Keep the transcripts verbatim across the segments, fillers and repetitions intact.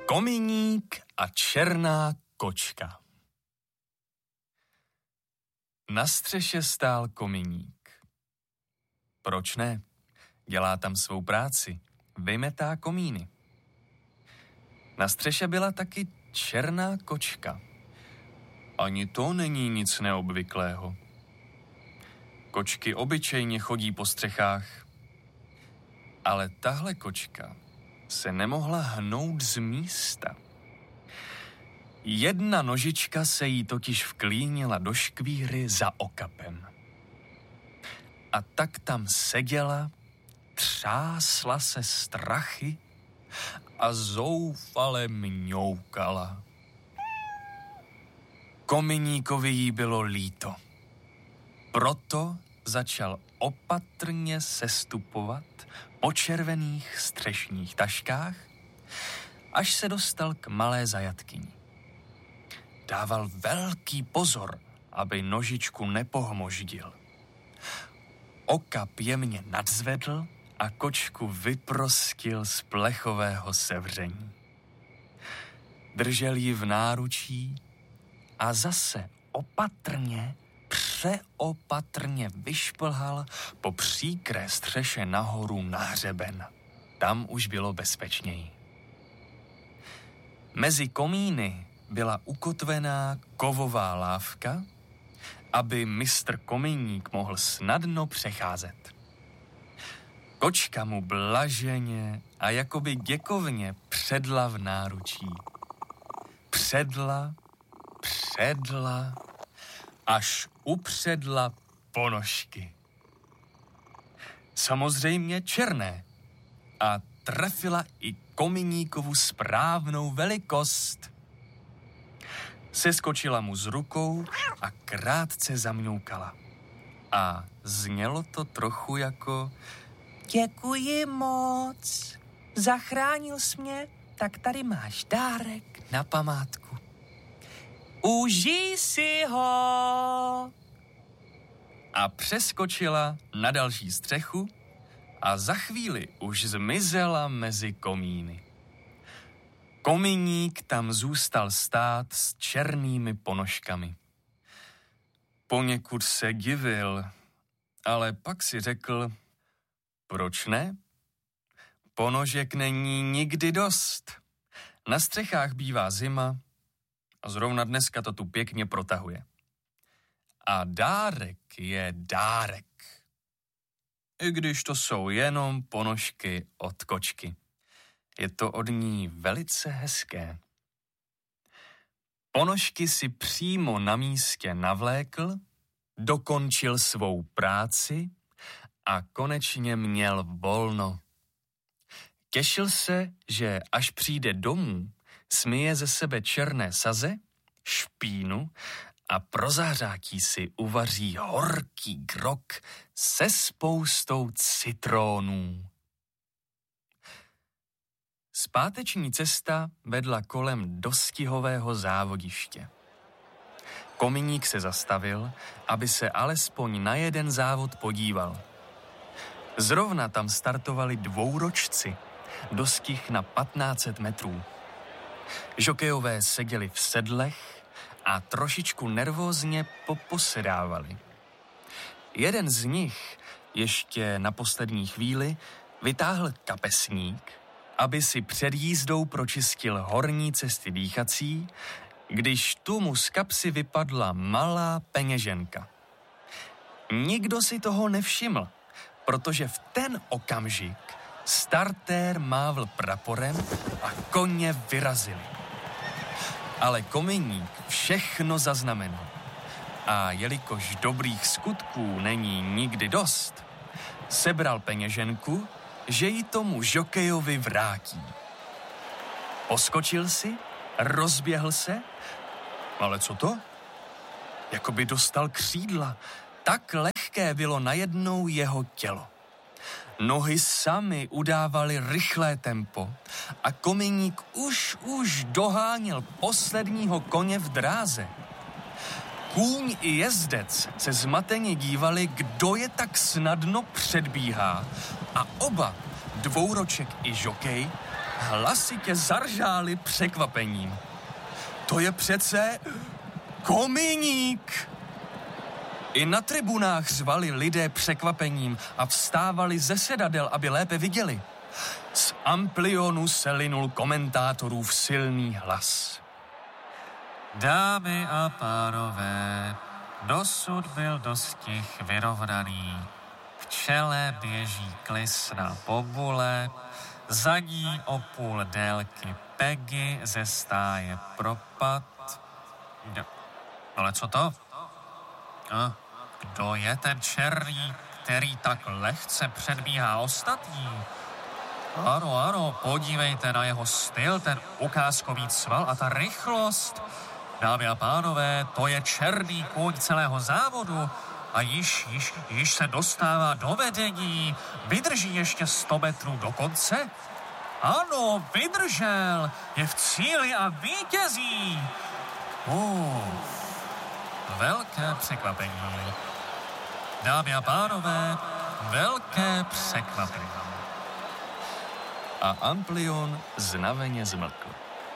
Kominík a černá kočka. Na střeše stál kominík. Proč ne? Dělá tam svou práci. Vymetá komíny. Na střeše byla taky černá kočka. Ani to není nic neobvyklého. Kočky obyčejně chodí po střechách. Ale tahle kočka se nemohla hnout z místa. Jedna nožička se jí totiž vklínila do škvíry za okapem. A tak tam seděla, třásla se strachy a zoufale mňoukala. Kominíkovi jí bylo líto. Proto začal opatrně sestupovat po červených střešních taškách, až se dostal k malé zajatkyni. Dával velký pozor, aby nožičku nepohmoždil. Okap jemně nadzvedl a kočku vyprostil z plechového sevření. Držel ji v náručí a zase opatrně, přeopatrně vyšplhal po příkré střeše nahoru na hřeben. Tam už bylo bezpečněji. Mezi komíny byla ukotvená kovová lávka, aby mistr Kominík mohl snadno přecházet. Kočka mu blaženě a jakoby děkovně předla v náručí. Předla, předla, až upředla ponožky. Samozřejmě černé. A trefila i Kominíkovu správnou velikost. Seskočila mu z rukou a krátce zamňoukala. A znělo to trochu jako: Děkuji moc, zachránil jsi mě, tak tady máš dárek na památku. Užij si ho! A přeskočila na další střechu a za chvíli už zmizela mezi komíny. Kominík tam zůstal stát s černými ponožkami. Poněkud se divil, ale pak si řekl, proč ne? Ponožek není nikdy dost. Na střechách bývá zima a zrovna dneska to tu pěkně protahuje. A dárek je dárek. I když to jsou jenom ponožky od kočky. Je to od ní velice hezké. Ponožky si přímo na místě navlékl, dokončil svou práci a konečně měl volno. Těšil se, že až přijde domů, smije ze sebe černé saze, špínu a pro zahřátí si uvaří horký grog se spoustou citrónů. Zpáteční cesta vedla kolem dostihového závodiště. Kominík se zastavil, aby se alespoň na jeden závod podíval. Zrovna tam startovali dvouročci, dostih na patnáct set metrů. Žokejové seděli v sedlech a trošičku nervózně poposedávali. Jeden z nich ještě na poslední chvíli vytáhl kapesník, aby si před jízdou pročistil horní cesty dýchací, když tu mu z kapsy vypadla malá peněženka. Nikdo si toho nevšiml, protože v ten okamžik startér mávl praporem a koně vyrazili. Ale Kominík všechno zaznamenal. A jelikož dobrých skutků není nikdy dost, sebral peněženku, že ji tomu žokejovi vrátí. Poskočil si, rozběhl se, ale co to? Jakoby dostal křídla, tak lehké bylo najednou jeho tělo. Nohy samy udávaly rychlé tempo a Kominík už už doháněl posledního koně v dráze. Kůň i jezdec se zmateně dívali, kdo je tak snadno předbíhá, a oba, dvouroček i žokej, hlasitě zaržáli překvapením. To je přece Kominík! I na tribunách řvali lidé překvapením a vstávali ze sedadel, aby lépe viděli. Z amplionu se linul komentátorův silný hlas. Dámy a pánové, dosud byl dostih vyrovnaný. V čele běží klisna bobule, za ní o půl délky Peggy ze stáje Propad. No, ale co to? A kdo je ten černý, který tak lehce předbíhá ostatní? Ano, ano, podívejte na jeho styl, ten ukázkový cval a ta rychlost. Dámy a pánové, to je černý kůň celého závodu a již, již, již se dostává do vedení. Vydrží ještě sto metrů do konce? Ano, vydržel, je v cíli a vítězí. Uh, velké překvapení. Dámy a pánové, velké překvapení. A amplion znaveně zmlkl.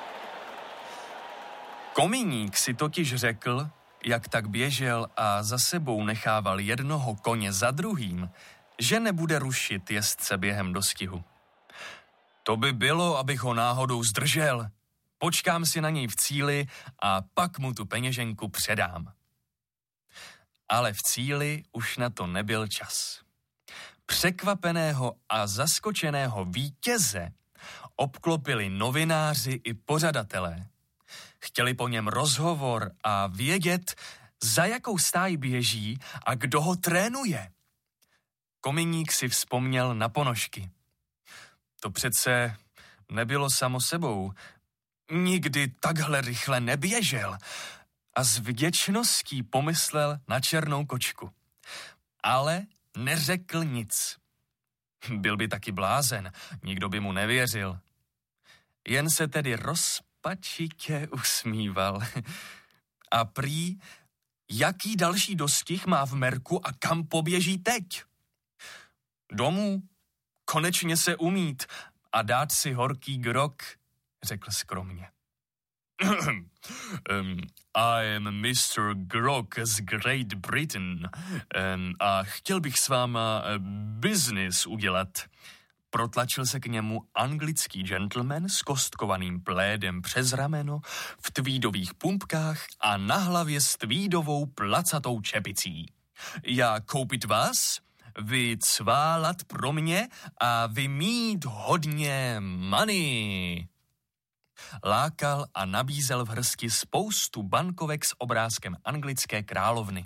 Kominík si totiž řekl, jak tak běžel a za sebou nechával jednoho koně za druhým, že nebude rušit jezdce během dostihu. To by bylo, abych ho náhodou zdržel. Počkám si na něj v cíli a pak mu tu peněženku předám. Ale v cíli už na to nebyl čas. Překvapeného a zaskočeného vítěze obklopili novináři i pořadatelé. Chtěli po něm rozhovor a vědět, za jakou stáj běží a kdo ho trénuje. Kominík si vzpomněl na ponožky. To přece nebylo samo sebou. Nikdy takhle rychle neběžel a s vděčností pomyslel na černou kočku. Ale neřekl nic. Byl by taky blázen, nikdo by mu nevěřil. Jen se tedy rozpačitě usmíval. A prý, jaký další dostih má v merku a kam poběží teď? Domů, konečně se umít a dát si horký grog, řekl skromně. um, I am mister Grog z Great Britain um, a chtěl bych s váma business udělat. Protlačil se k němu anglický gentleman s kostkovaným plédem přes rameno, v tweedových pumpkách a na hlavě s tweedovou placatou čepicí. Já koupit vás, vy cválat pro mě a vy mít hodně money. Lákal a nabízel v hrsti spoustu bankovek s obrázkem anglické královny.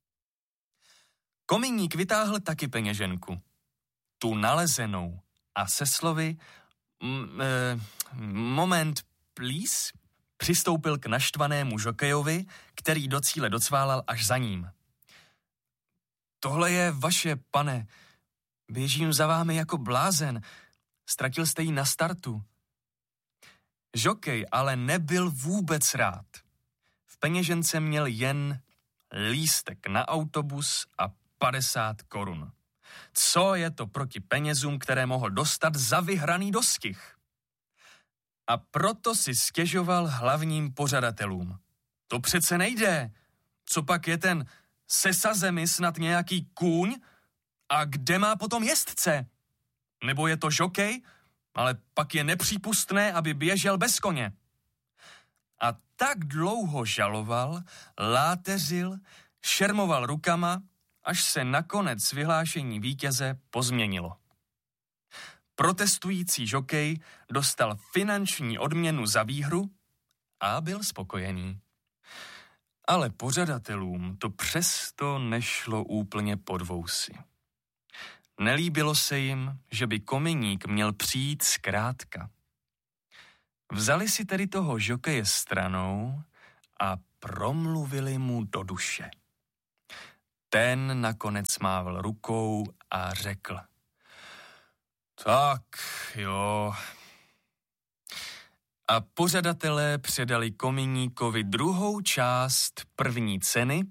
Kominík vytáhl taky peněženku. Tu nalezenou a se slovy m, e, moment, please, přistoupil k naštvanému žokejovi, který do cíle docválal až za ním. Tohle je vaše, pane. Běžím za vámi jako blázen. Ztratil jste ji na startu. Žokej ale nebyl vůbec rád. V peněžence měl jen lístek na autobus a padesát korun. Co je to proti penězům, které mohl dostat za vyhraný dostih? A proto si stěžoval hlavním pořadatelům. To přece nejde. Co pak je ten se sazemi snad nějaký kůň? A kde má potom jezdce? Nebo je to žokej? Ale pak je nepřípustné, aby běžel bez koně. A tak dlouho žaloval, láteřil, šermoval rukama, až se nakonec vyhlášení vítěze pozměnilo. Protestující žokej dostal finanční odměnu za výhru a byl spokojený. Ale pořadatelům to přesto nešlo úplně pod vousy. Nelíbilo se jim, že by Kominík měl přijít zkrátka. Vzali si tedy toho žokeje stranou a promluvili mu do duše. Ten nakonec mával rukou a řekl: Tak jo. A pořadatelé předali Kominíkovi druhou část první ceny,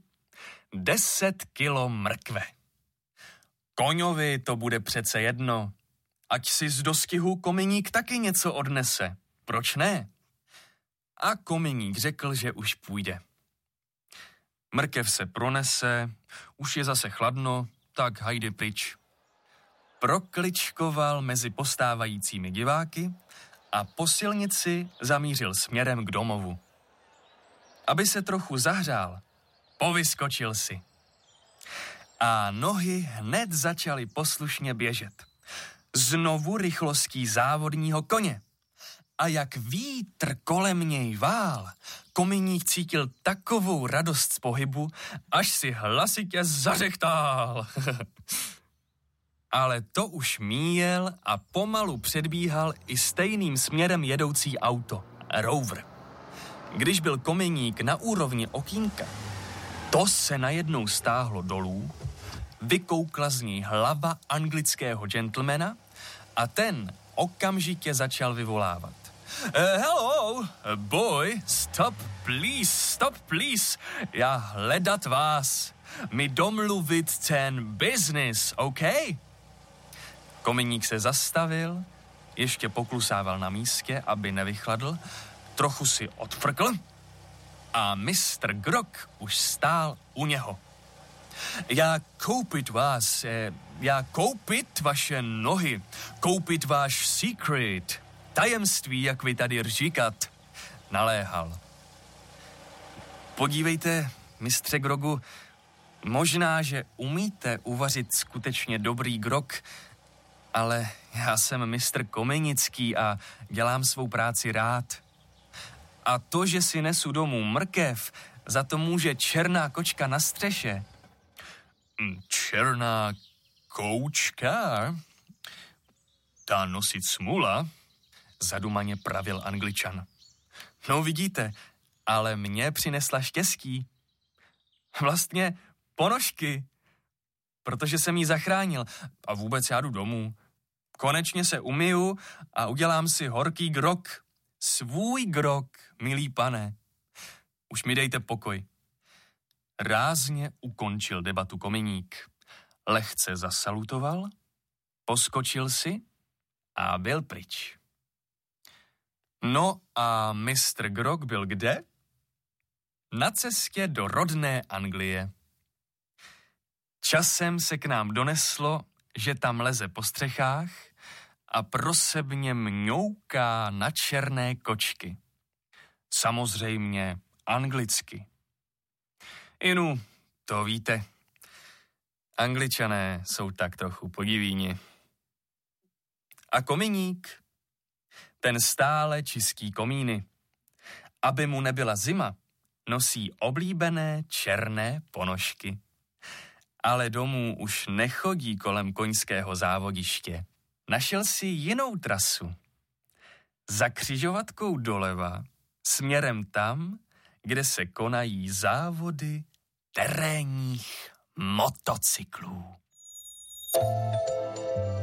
deset kilo mrkve. Koňovi to bude přece jedno ať si z dostihu Kominík taky něco odnese. Proč ne? A Kominík řekl, že už půjde. Mrkev se pronese, už je zase chladno, tak hajde pryč. Prokličkoval mezi postávajícími diváky a po silnici zamířil směrem k domovu. Aby se trochu zahřál, povyskočil si. A nohy hned začaly poslušně běžet. Znovu rychlostí závodního koně. A jak vítr kolem něj vál, Kominík cítil takovou radost z pohybu, až si hlasitě zařechtal. Ale to už míjel a pomalu předbíhal i stejným směrem jedoucí auto, Rover. Když byl Kominík na úrovni okýnka, to se najednou stáhlo dolů, vykoukla z něj hlava anglického gentlemana a ten okamžitě začal vyvolávat. Uh, hello, boy, stop, please, stop, please. Já hledat vás. Mi domluvit ten business, OK? Kominík se zastavil, ještě poklusával na místě, aby nevychladl, trochu si odfrkl a mistr Grog už stál u něho. Já koupit vás, eh, já koupit vaše nohy, koupit váš secret, tajemství, jak vy tady říkat, naléhal. Podívejte, mistře Grogu, možná, že umíte uvařit skutečně dobrý grog, ale já jsem mistr Kominický a dělám svou práci rád. A to, že si nesu domů mrkev, za to může černá kočka na střeše. Černá koučka? Ta nosit smula? Zadumaně pravil Angličan. No vidíte, ale mě přinesla štěstí. Vlastně ponožky, protože jsem jí zachránil a vůbec já jdu domů. Konečně se umyju a udělám si horký grog. Svůj grog, milý pane. Už mi dejte pokoj. Rázně ukončil debatu Kominík. Lehce zasalutoval, poskočil si a byl pryč. No a mistr Grog byl kde? Na cestě do rodné Anglie. Časem se k nám doneslo, že tam leze po střechách a prosebně mňouká na černé kočky. Samozřejmě anglicky. Inu, to víte, Angličané jsou tak trochu podivíni. A Kominík, ten stále čistí komíny. Aby mu nebyla zima, nosí oblíbené černé ponožky. Ale domů už nechodí kolem koňského závodiště. Našel si jinou trasu. Za křižovatkou doleva, směrem tam, kde se konají závody terénních motocyklů.